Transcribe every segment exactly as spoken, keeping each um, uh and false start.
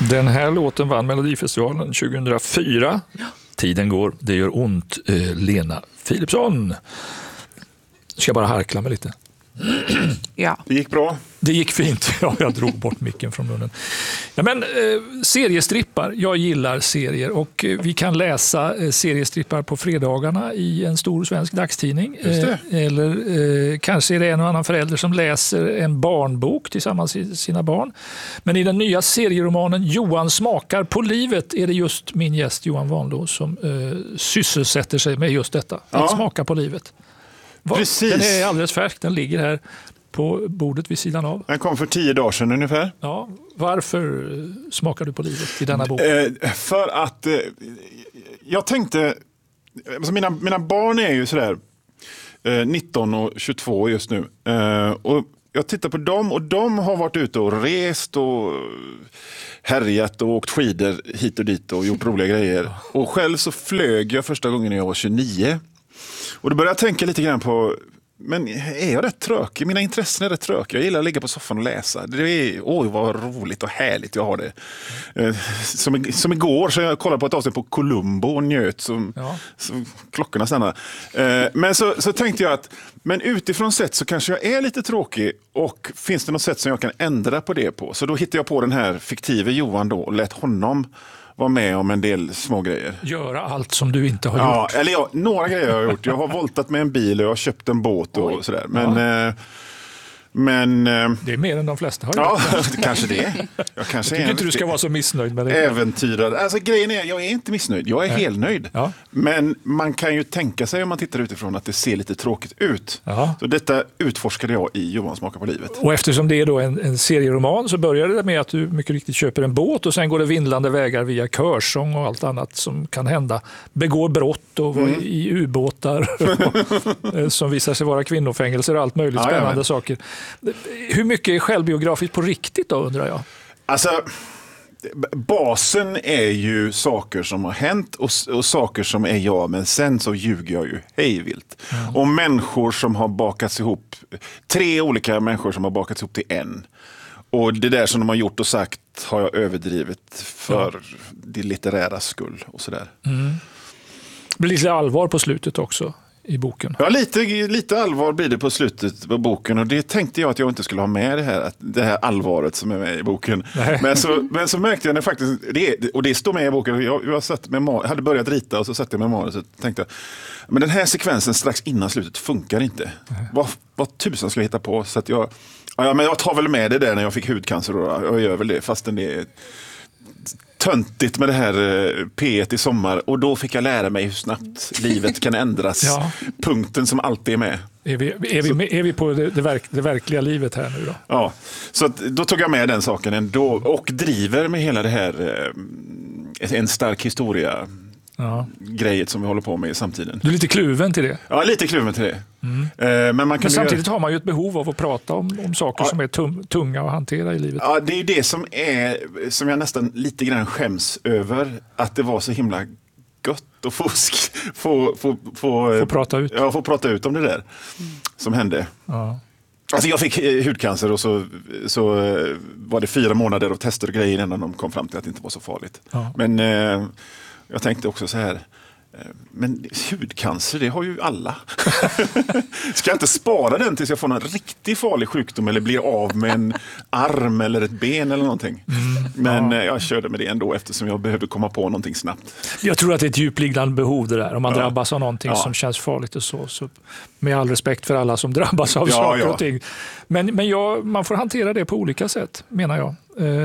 Den här låten vann Melodifestivalen tjugohundrafyra. Ja. Tiden går, det gör ont. Eh, Lena Philipsson. Ska jag bara harkla mig lite. Ja. Det gick bra. Det gick fint. Ja, jag drog bort micken från munnen. Ja, men, eh, seriestrippar. Jag gillar serier och eh, vi kan läsa eh, seriestrippar på fredagarna i en stor svensk dagstidning. Just det. Eh, eller eh, kanske är det en och annan förälder som läser en barnbok tillsammans med sina barn. Men i den nya serieromanen Johan smakar på livet är det just min gäst Johan Vanlo som eh, sysselsätter sig med just detta. Att Ja. smaka på livet. Va? Precis. Den är alldeles färsk. Den ligger här på bordet vid sidan av. Den kom för tio dagar sedan ungefär. Ja, varför smakar du på livet i denna bok? Eh, för att eh, jag tänkte, alltså mina, mina barn är ju sådär eh, nitton och tjugotvå just nu. Eh, och jag tittar på dem och de har varit ute och rest och härjat och åkt skidor hit och dit och gjort roliga grejer. Och själv så flög jag första gången när jag var tjugonio. Och då började jag tänka lite grann på, men är jag rätt trökig? Mina intressen är rätt trökiga. Jag gillar att ligga på soffan och läsa. Det är, oj vad roligt och härligt jag har det. Eh, som, som igår så jag kollade på ett avsnitt på Columbo och njöt som, Ja. som klockorna stannar. Eh, men så, så tänkte jag att, men utifrån sett så kanske jag är lite tråkig och finns det något sätt som jag kan ändra på det på? Så då hittade jag på den här fiktive Johan då och lät honom var med om en del små grejer. Göra allt som du inte har Ja, gjort. eller ja, några grejer jag har gjort. Jag har voltat med en bil och jag har köpt en båt och Oj. sådär. Men, eh, men eh, Det är mer än de flesta har ja, gjort. kanske det. Jag kanske Jag tycker är inte du ska vara så missnöjd med det. äventyrare. Alltså grejen är, jag är inte missnöjd. Jag är Nej. helnöjd. Ja. Men man kan ju tänka sig om man tittar utifrån att det ser lite tråkigt ut. Ja. Så detta utforskade jag i Johan smakar på livet. Och eftersom det är då en, en serieroman så börjar det med att du mycket riktigt köper en båt och sen går det vindlande vägar via körsång och allt annat som kan hända. Begår brott och var Mm. i ubåtar och, som visar sig vara kvinnofängelser och allt möjligt Ja, spännande jajamän. saker. Hur mycket är självbiografiskt på riktigt då, undrar jag? Alltså, basen är ju saker som har hänt och, och saker som är jag, men sen så ljuger jag ju hejvilt. Mm. Och människor som har bakats ihop, tre olika människor som har bakats ihop till en. Och det där som de har gjort och sagt har jag överdrivit för ja. det litterära skull och sådär. Mm. Det blir lite allvar på slutet också i boken. Ja, lite, lite allvar blir det på slutet på boken och det tänkte jag att jag inte skulle ha med det här, det här allvaret som är med i boken. Men så, men så märkte jag när faktiskt, det, och det står med i boken, jag, jag satt med, hade börjat rita och så satt jag med manus och tänkte jag, men den här sekvensen strax innan slutet funkar inte. Vad, vad tusan ska jag hitta på? Så att jag, ja, men jag tar väl med det där när jag fick hudcancer och jag gör väl det fastän det är töntigt med det här P ett i sommar och då fick jag lära mig hur snabbt livet kan ändras. Ja. Punkten som alltid är med. Är vi, är vi, med, är vi på det, det, verk, det verkliga livet här nu då? Ja, så att, då tog jag med den saken ändå och driver med hela det här eh, en stark historia ja. grejet som vi håller på med i samtiden. Du är lite kluven till det? Ja, lite kluven till det. Mm. Eh, men, man kan men samtidigt göra... har man ju ett behov av att prata om, om saker ja. som är tum, tunga att hantera i livet. Ja, det är ju det som är som jag nästan lite grann skäms över, att det var så himla gött att få, få, få, få, få, prata, ut. Ja, få prata ut om det där mm. som hände. Ja. Alltså jag fick hudcancer och så, så var det fyra månader av tester och grejer innan de kom fram till att det inte var så farligt. Ja. Men eh, jag tänkte också så här, men hudcancer, det har ju alla. Ska jag inte spara den tills jag får någon riktigt farlig sjukdom eller blir av med en arm eller ett ben eller någonting. Mm, men ja. jag körde med det ändå eftersom jag behövde komma på någonting snabbt. Jag tror att det är ett djupliggande behov det där. Om man ja. drabbas av någonting ja. som känns farligt och så, så. Med all respekt för alla som drabbas av ja, saker ja. och ting. Men, men jag, man får hantera det på olika sätt, menar jag.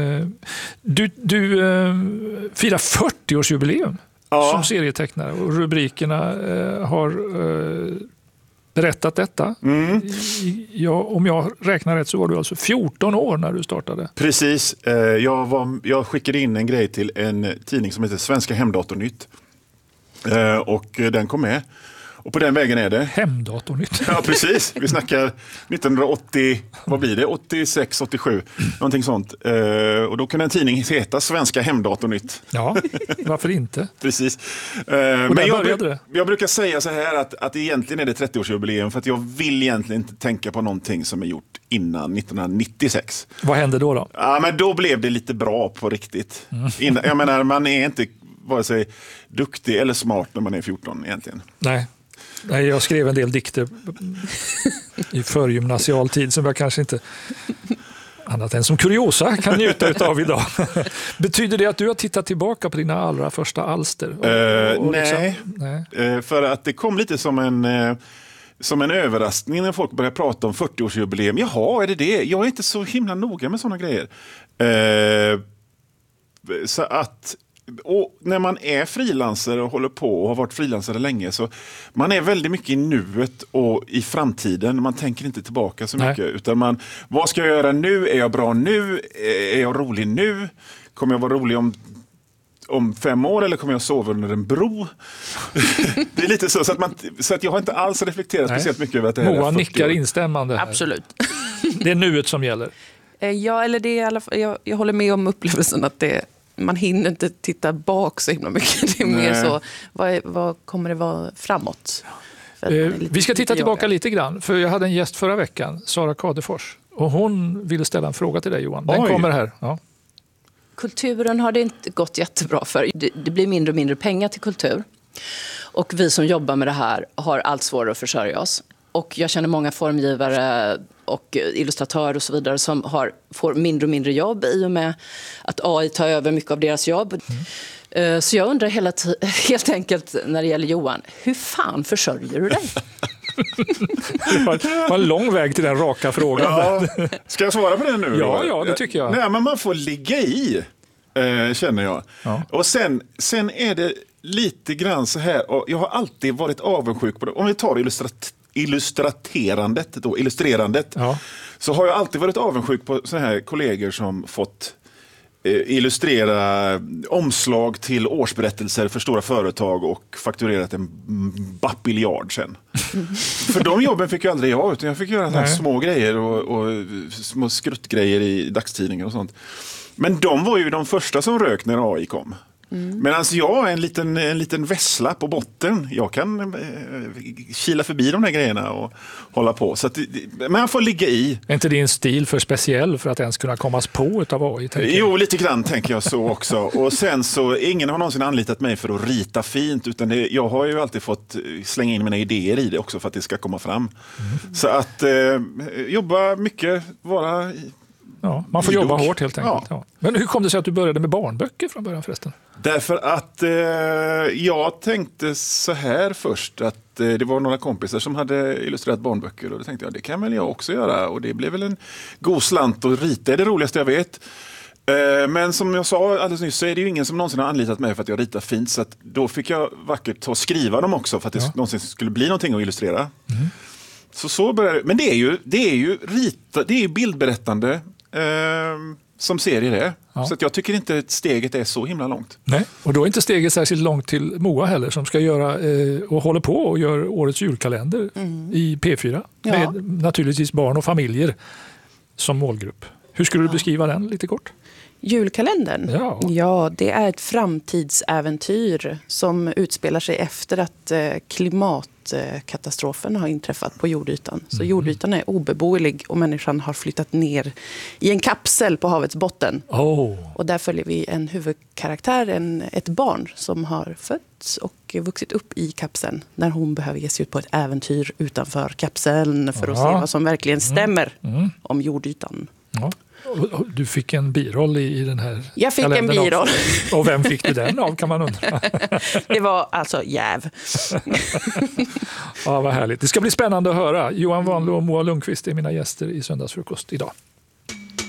Du, du firar fyrtio-årsjubileum. Ja. Som serietecknare och rubrikerna eh, har eh, berättat detta. Mm. Ja, om jag räknar rätt så var du alltså fjorton år när du startade. Precis. Eh, jag, var, jag skickade in en grej till en tidning som heter Svenska Hemdatornytt. Eh, och den kom med. Och på den vägen är det. Hemdatornytt. Ja, precis. Vi snackar nittonhundraåttio, vad blir det? åttiosex, åttiosju, någonting sånt. Eh, och då kan en tidning heta Svenska Hemdatornytt. Ja, varför inte? Precis. Eh, och men jag, började det. jag brukar säga så här att, att egentligen är det trettioårsjubileum för att jag vill egentligen inte tänka på någonting som är gjort innan nittonhundranittiosex. Vad hände då då? Ja, men då blev det lite bra på riktigt. Mm. Innan, jag menar, man är inte vare sig duktig eller smart när man är fjorton egentligen. Nej. Nej, jag skrev en del dikter i förgymnasial tid som jag kanske inte annat än som kuriosa kan njuta av idag. Betyder det att du har tittat tillbaka på dina allra första alster? Och, uh, och liksom, nej, nej. Uh, för att det kom lite som en, uh, som en överraskning när folk började prata om fyrtioårsjubileum. Jaha, är det det? Jag är inte så himla noga med sådana grejer. Uh, så att Och när man är frilansare och håller på och har varit frilansare länge så man är väldigt mycket i nuet och i framtiden. Man tänker inte tillbaka så mycket. Nej. Utan man, vad ska jag göra nu? Är jag bra nu? Är jag rolig nu? Kommer jag vara rolig om, om fem år eller kommer jag sova under en bro? Det är lite så, så att, man, så att jag har inte alls reflekterat Nej. speciellt mycket över att det här Moa är nickar instämmande här. Absolut. Det är nuet som gäller. Ja, eller det är i alla fall, jag, jag håller med om upplevelsen att det man hinner inte titta bak så himla mycket. Det är mer så, vad, är, vad kommer det vara framåt? Eh, vi ska titta tillbaka jagad. lite grann. För jag hade en gäst förra veckan, Sara Kadefors. Och hon ville ställa en fråga till dig, Johan. Den Oj. kommer här. Ja. Kulturen har det inte gått jättebra för. Det, det blir mindre och mindre pengar till kultur. Och vi som jobbar med det här har allt svårare att försörja oss. Och jag känner många formgivare och illustratörer och så vidare som har, får mindre och mindre jobb i och med att A I tar över mycket av deras jobb. Mm. Så jag undrar hela t- helt enkelt när det gäller Johan, hur fan försörjer du dig? Det var en lång väg till den raka frågan. Ja. Ska jag svara på den nu? Ja, ja, det tycker jag. Nej, men man får ligga i, eh, känner jag. Ja. Och sen, sen är det lite grann så här, och jag har alltid varit avundsjuk på det. Om vi tar illustrat illustraterandet då, illustrerandet ja. så har jag alltid varit avundsjuk på såna här kollegor som fått eh, illustrera omslag till årsberättelser för stora företag och fakturerat en bapiljard sen. Mm. För de jobben fick jag aldrig jag, utan jag fick göra små grejer och, och små skruttgrejer i dagstidningar och sånt. Men de var ju de första som rök när A I kom. Mm. Men alltså jag är en liten, en liten vessla på botten. Jag kan eh, kila förbi de här grejerna och hålla på. Så att, men man får ligga i. Är inte din stil för speciell för att ens kunna kommas på utav A I? Jo, lite grann tänker jag så också. Och sen så, ingen har någonsin anlitat mig för att rita fint. Utan det, jag har ju alltid fått slänga in mina idéer i det också för att det ska komma fram. Mm. Så att eh, jobba mycket, vara... Ja, man får jobba hårt helt enkelt. Ja. Ja. Men hur kom det sig att du började med barnböcker från början förresten? Därför att eh, jag tänkte så här först att eh, det var några kompisar som hade illustrerat barnböcker och då tänkte jag det kan väl jag också göra och det blev väl en god slant att rita, är det roligaste jag vet. Eh, men som jag sa alldeles nyss så är det ju ingen som någonsin har anlitat mig för att jag ritar fint så att då fick jag vackert ta och skriva dem också för att det ja. någonsin skulle bli någonting att illustrera. Mm. Så så började, men det är ju, det är ju rita, det är ju bildberättande. Eh, som serier är. Ja. Så att jag tycker inte att steget är så himla långt. Nej, och då är inte steget särskilt långt till Moa heller som ska göra eh, och håller på och gör årets julkalender mm. i P fyra. Ja. Med naturligtvis barn och familjer som målgrupp. Hur skulle du ja. beskriva den lite kort? Julkalendern? Ja. ja, det är ett framtidsäventyr som utspelar sig efter att eh, klimatkatastrofen har inträffat på jordytan. Så mm. jordytan är obeboelig och människan har flyttat ner i en kapsel på havets botten. Oh. Och där följer vi en huvudkaraktär, en, ett barn som har fötts och vuxit upp i kapseln när hon behöver ge sig ut på ett äventyr utanför kapseln för att ja. se vad som verkligen stämmer mm. Mm. om jordytan. Ja. Du fick en biroll i den här Jag fick en biroll. Också. Och vem fick du den av kan man undra? Det var alltså Jäv. Ja, vad härligt. Det ska bli spännande att höra. Johan Wanlå och Moa Lundqvist är mina gäster i Söndagsfrukost idag.